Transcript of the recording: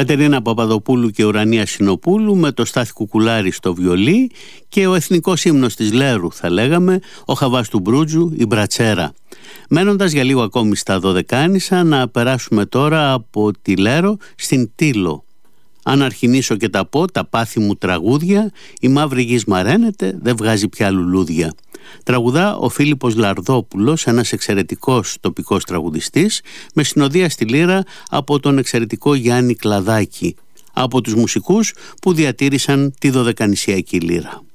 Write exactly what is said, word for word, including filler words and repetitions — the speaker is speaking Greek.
Κατερίνα Παπαδοπούλου και Ουρανία Συνοπούλου με το Στάθη Κουκουλάρη στο βιολί και ο εθνικός ύμνος της Λέρου, θα λέγαμε, ο Χαβάς του Μπρούτζου, η Μπρατσέρα. Μένοντας για λίγο ακόμη στα Δωδεκάνησα, να περάσουμε τώρα από τη Λέρο στην Τήλο. Αν αρχινήσω και τα πω, τα πάθη μου τραγούδια, η μαύρη γης μαραίνεται, δεν βγάζει πια λουλούδια. Τραγουδά ο Φίλιππος Λαρδόπουλος, ένας εξαιρετικός τοπικός τραγουδιστής, με συνοδεία στη λύρα από τον εξαιρετικό Γιάννη Κλαδάκη, από τους μουσικούς που διατήρησαν τη δωδεκανησιακή λύρα.